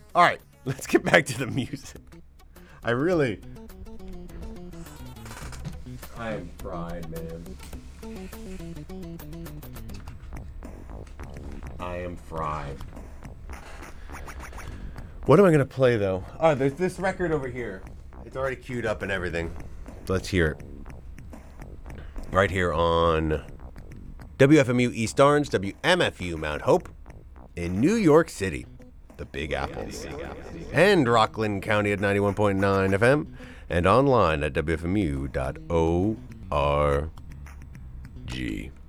All right, let's get back to the music. I am fried, man. I am fried. What am I going to play, though? Oh, there's this record over here. It's already queued up and everything. Let's hear it. Right here on WFMU East Orange, WMFU Mount Hope, in New York City, the Big Apple. And Rockland County at 91.9 FM, and online at WFMU.org.